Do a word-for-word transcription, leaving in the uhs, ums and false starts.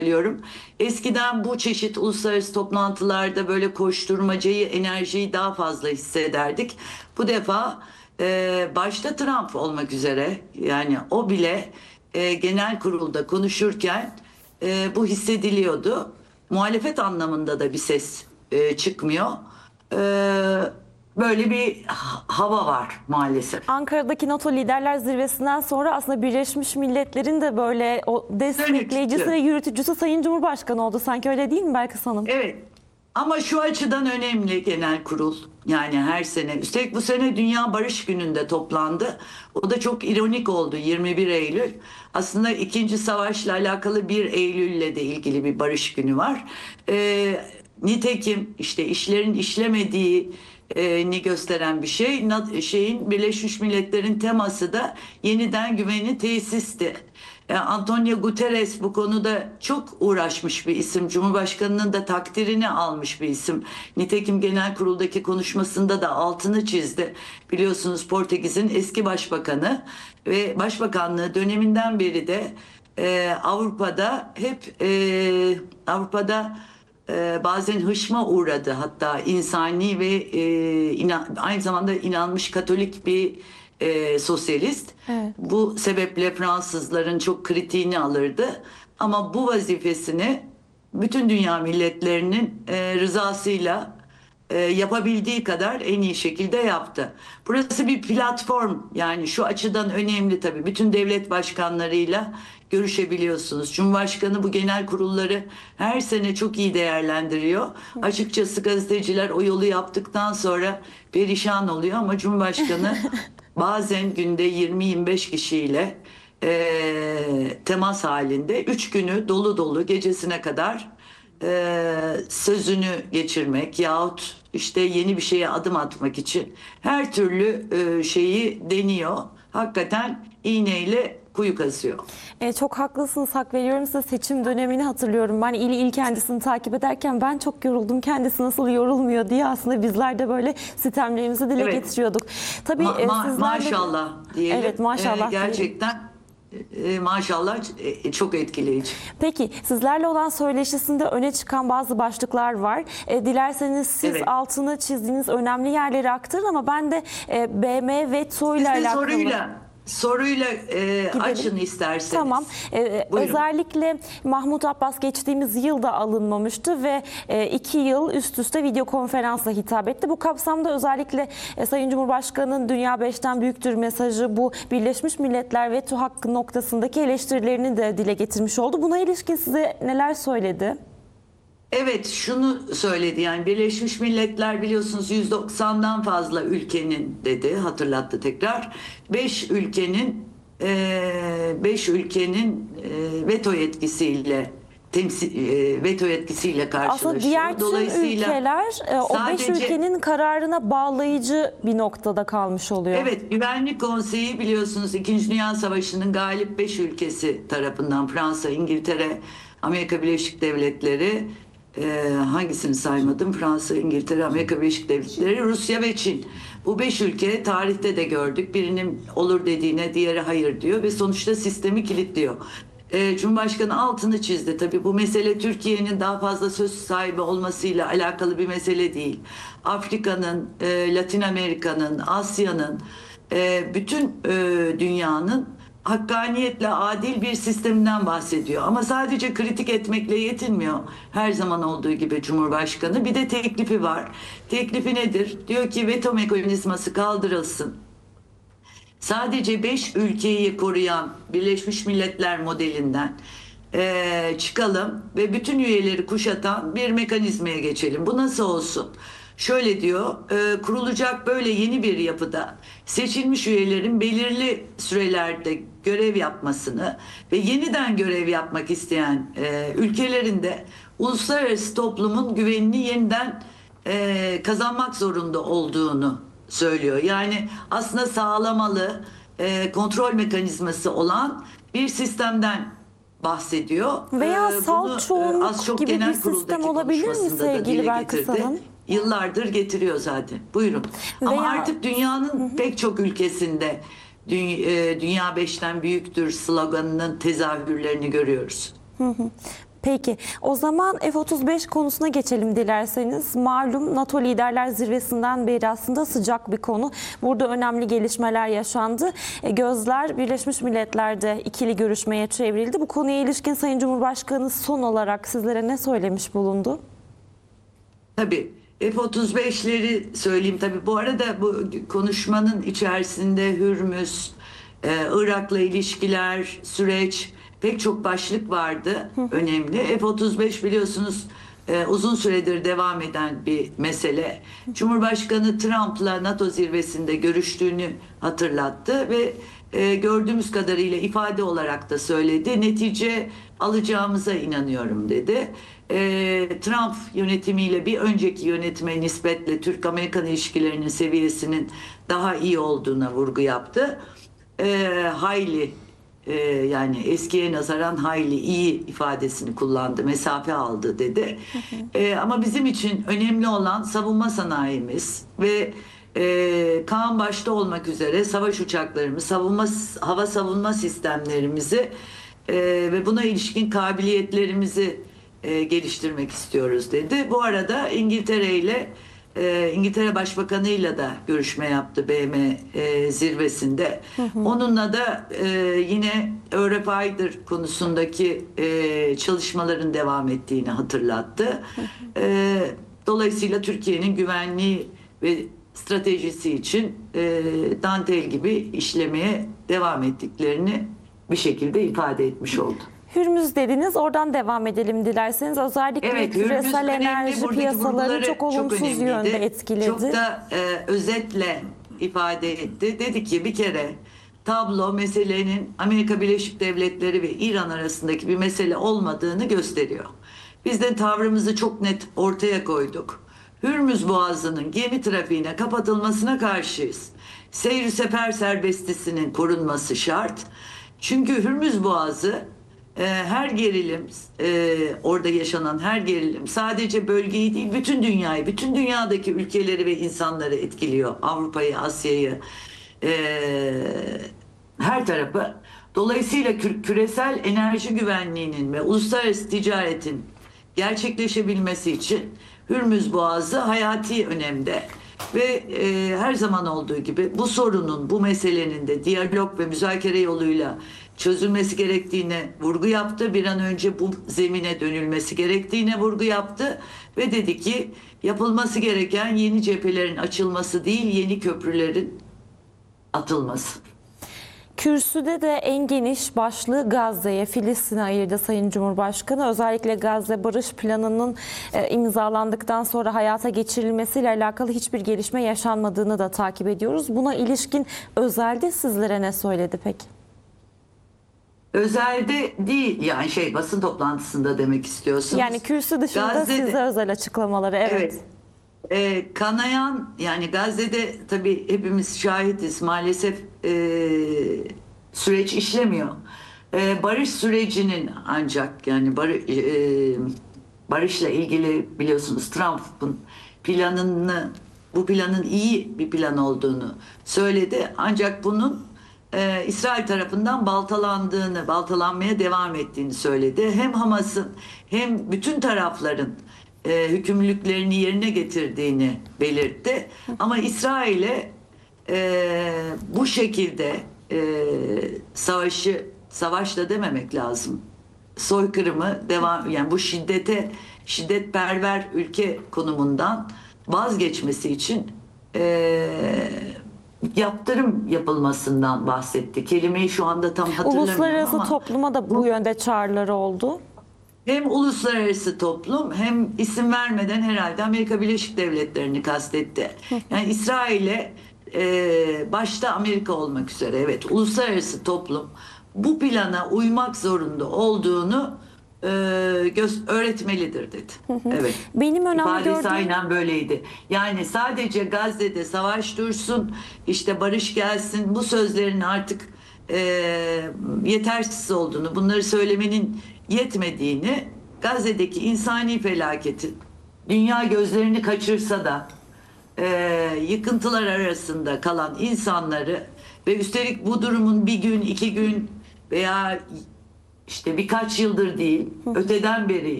söylüyorum. Eskiden bu çeşit uluslararası toplantılarda böyle koşturmacayı, enerjiyi daha fazla hissederdik. Bu defa e, başta Trump olmak üzere yani o bile e, genel kurulda konuşurken e, bu hissediliyordu. Muhalefet anlamında da bir ses e, çıkmıyor. E, Böyle bir ha- hava var maalesef. Ankara'daki NATO Liderler Zirvesi'nden sonra aslında Birleşmiş Milletler'in de böyle o destekleyicisi Dönüktü. ve yürütücüsü Sayın Cumhurbaşkanı oldu. Sanki öyle değil mi Belkıs Hanım? Evet. Ama şu açıdan önemli genel kurul. Yani her sene. Üstelik bu sene Dünya Barış Günü'nde toplandı. O da çok ironik oldu. yirmi bir Eylül. Aslında İkinci Savaş'la alakalı bir Eylül'le de ilgili bir barış günü var. Ee, nitekim işte işlerin işlemediği ni gösteren bir şey. Na- Şeyin Birleşmiş Milletler'in teması da yeniden güveni tesisti. E, Antonio Guterres bu konuda çok uğraşmış bir isim. Cumhurbaşkanının da takdirini almış bir isim. Nitekim genel kuruldaki konuşmasında da altını çizdi. Biliyorsunuz Portekiz'in eski başbakanı ve başbakanlığı döneminden beri de e, Avrupa'da hep e, Avrupa'da e, bazen hışma uğradı, hatta insani ve e, inan- aynı zamanda inanmış Katolik bir e, sosyalist. Evet. Bu sebeple Fransızların çok kritiğini alırdı. Ama bu vazifesini bütün dünya milletlerinin e, rızasıyla e, yapabildiği kadar en iyi şekilde yaptı. Burası bir platform, yani şu açıdan önemli tabii. Bütün devlet başkanlarıyla görüşebiliyorsunuz. Cumhurbaşkanı bu genel kurulları her sene çok iyi değerlendiriyor. Açıkçası gazeteciler o yolu yaptıktan sonra perişan oluyor ama Cumhurbaşkanı bazen günde yirmi yirmi beş kişiyle e, temas halinde üç günü dolu dolu gecesine kadar e, sözünü geçirmek yahut işte yeni bir şeye adım atmak için her türlü e, şeyi deniyor. Hakikaten iğneyle kuyu kazıyor. E, çok haklısınız, hak veriyorum size. Seçim dönemini hatırlıyorum. Ben il il kendisini takip ederken ben çok yoruldum. Kendisi nasıl yorulmuyor diye aslında bizler de böyle sitemlerimizi dile Evet. getiriyorduk. Tabii Ma- e, ma- sizlerle... maşallah diyelim. Evet, maşallah E, diyelim. gerçekten e, maşallah e, çok etkileyici. Peki sizlerle olan söyleşisinde öne çıkan bazı başlıklar var. E, dilerseniz siz Evet. altını çizdiğiniz önemli yerleri aktarın ama ben de e, B M veto ile Siz de alakalı... soruyla soruyla e, açın isterseniz. Tamam. Ee, Buyurun. özellikle Mahmut Abbas geçtiğimiz yılda alınmamıştı ve e, iki yıl üst üste video konferansla hitap etti. Bu kapsamda özellikle e, Sayın Cumhurbaşkanı'nın Dünya beşten büyüktür mesajı, bu Birleşmiş Milletler veto hakkı noktasındaki eleştirilerini de dile getirmiş oldu. Buna ilişkin size neler söyledi? Evet, şunu söyledi, yani Birleşmiş Milletler biliyorsunuz yüz doksandan fazla ülkenin dedi, hatırlattı tekrar. beş ülkenin beş ülkenin e, veto yetkisiyle temsil e, veto yetkisiyle karşılaşıyor. Aslında diğer tüm ülkeler e, o beş sadece- ülkenin kararına bağlayıcı bir noktada kalmış oluyor. Evet, Güvenlik Konseyi biliyorsunuz İkinci Dünya Savaşı'nın galip beş ülkesi tarafından, Fransa, İngiltere, Amerika Birleşik Devletleri, e, hangisini saymadım? Fransa, İngiltere, Amerika Birleşik Devletleri, Rusya ve Çin. Bu beş ülke tarihte de gördük. Birinin olur dediğine diğeri hayır diyor ve sonuçta sistemi kilitliyor. E, Cumhurbaşkanı altını çizdi. Tabii bu mesele Türkiye'nin daha fazla söz sahibi olmasıyla alakalı bir mesele değil. Afrika'nın, e, Latin Amerika'nın, Asya'nın, e, bütün e, dünyanın hakkaniyetle adil bir sisteminden bahsediyor. Ama sadece kritik etmekle yetinmiyor. Her zaman olduğu gibi Cumhurbaşkanı. Bir de teklifi var. Teklifi nedir? Diyor ki veto mekanizması kaldırılsın. Sadece beş ülkeyi koruyan Birleşmiş Milletler modelinden eee, çıkalım ve bütün üyeleri kuşatan bir mekanizmaya geçelim. Bu nasıl olsun? Şöyle diyor, eee, kurulacak böyle yeni bir yapıda seçilmiş üyelerin belirli sürelerde görev yapmasını ve yeniden görev yapmak isteyen eee ülkelerin de uluslararası toplumun güvenini yeniden eee, kazanmak zorunda olduğunu söylüyor. Yani aslında sağlamalı, e, kontrol mekanizması olan bir sistemden bahsediyor. Veya E, salt bunu, e, çoğunluk az çok gibi genel bir sistem kuruldaki olabilir mi konuşmasında da sevgili dile Belkıs getirdi. Hanım? Yıllardır getiriyor zaten. Buyurun. Ama Veya- artık dünyanın pek çok ülkesinde Dünya, e, Dünya beşten büyüktür sloganının tezahürlerini görüyoruz. Peki o zaman F otuz beş konusuna geçelim dilerseniz. Malum NATO Liderler Zirvesi'nden beri aslında sıcak bir konu. Burada önemli gelişmeler yaşandı. E, Gözler Birleşmiş Milletler'de ikili görüşmeye çevrildi. Bu konuya ilişkin Sayın Cumhurbaşkanı son olarak sizlere ne söylemiş bulundu? Tabii F otuz beşleri söyleyeyim. Tabii bu arada bu konuşmanın içerisinde Hürmüz, e, Irak'la ilişkiler, süreç, pek çok başlık vardı önemli. F otuz beş biliyorsunuz e, uzun süredir devam eden bir mesele. Cumhurbaşkanı Trump'la NATO zirvesinde görüştüğünü hatırlattı ve e, gördüğümüz kadarıyla ifade olarak da söyledi. Netice alacağımıza inanıyorum dedi. E, Trump yönetimiyle bir önceki yönetime nispetle Türk-Amerikan ilişkilerinin seviyesinin daha iyi olduğuna vurgu yaptı. E, hayli e, yani eskiye nazaran hayli iyi ifadesini kullandı. Mesafe aldı dedi. E, ama bizim için önemli olan savunma sanayimiz ve e, Kaan başta olmak üzere savaş uçaklarımız, savunma hava savunma sistemlerimizi e, ve buna ilişkin kabiliyetlerimizi e, geliştirmek istiyoruz dedi. Bu arada İngiltere ile e, İngiltere Başbakanı'yla da görüşme yaptı B M e, zirvesinde. Hı hı. Onunla da e, yine Eurofighter konusundaki e, çalışmaların devam ettiğini hatırlattı. Hı hı. E, dolayısıyla Türkiye'nin güvenliği ve stratejisi için e, dantel gibi işlemeye devam ettiklerini bir şekilde ifade etmiş oldu. Hürmüz dediniz, oradan devam edelim dilerseniz. Özellikle evet, küresel enerji piyasalarını çok olumsuz çok yönde etkiledi. Çok da e, özetle ifade etti. Dedi ki bir kere tablo meselenin Amerika Birleşik Devletleri ve İran arasındaki bir mesele olmadığını gösteriyor. Biz de tavrımızı çok net ortaya koyduk. Hürmüz Boğazı'nın gemi trafiğine kapatılmasına karşıyız. Seyir sefer serbestisinin korunması şart. Çünkü Hürmüz Boğazı e, her gerilim, e, orada yaşanan her gerilim sadece bölgeyi değil bütün dünyayı, bütün dünyadaki ülkeleri ve insanları etkiliyor. Avrupa'yı, Asya'yı, e, her tarafı. Dolayısıyla kü- küresel enerji güvenliğinin ve uluslararası ticaretin gerçekleşebilmesi için Hürmüz Boğazı hayati önemde ve e, her zaman olduğu gibi bu sorunun, bu meselenin de diyalog ve müzakere yoluyla çözülmesi gerektiğine vurgu yaptı. Bir an önce bu zemine dönülmesi gerektiğine vurgu yaptı ve dedi ki yapılması gereken yeni cephelerin açılması değil, yeni köprülerin atılması. Kürsüde de en geniş başlığı Gazze'ye, Filistin'e ayırdı Sayın Cumhurbaşkanı. Özellikle Gazze Barış Planı'nın e, imzalandıktan sonra hayata geçirilmesiyle alakalı hiçbir gelişme yaşanmadığını da takip ediyoruz. Buna ilişkin özelde sizlere ne söyledi peki? Özelde değil, yani şey basın toplantısında demek istiyorsunuz. Yani kürsü dışında Gazze'de, size özel açıklamaları. Evet. evet. E, kanayan, yani Gazze'de tabii hepimiz şahitiz, maalesef e, süreç işlemiyor. E, barış sürecinin ancak yani bar, e, barışla ilgili biliyorsunuz Trump'ın planını, bu planın iyi bir plan olduğunu söyledi. Ancak bunun e, İsrail tarafından baltalandığını, baltalanmaya devam ettiğini söyledi. Hem Hamas'ın hem bütün tarafların E, hükümlülüklerini yerine getirdiğini belirtti. Ama İsrail'e e, bu şekilde e, savaşı savaşla dememek lazım. Soykırımı devam, yani bu şiddete şiddetperver ülke konumundan vazgeçmesi için e, yaptırım yapılmasından bahsetti. Kelimeyi şu anda tam hatırlamıyorum Uluslararası ama topluma da bu, bu yönde çağrıları oldu. Hem uluslararası toplum hem isim vermeden herhalde Amerika Birleşik Devletleri'ni kastetti. Yani İsrail'e e, başta Amerika olmak üzere evet uluslararası toplum bu plana uymak zorunda olduğunu e, göz, öğretmelidir dedi. Evet. Benim önemli İfadesi gördüğüm... aynen böyleydi. Yani sadece Gazze'de savaş dursun, işte barış gelsin, bu sözlerin artık e, yetersiz olduğunu, bunları söylemenin yetmediğini, Gazze'deki insani felaketin dünya gözlerini kaçırsa da e, yıkıntılar arasında kalan insanları ve üstelik bu durumun bir gün, iki gün veya işte birkaç yıldır değil, öteden beri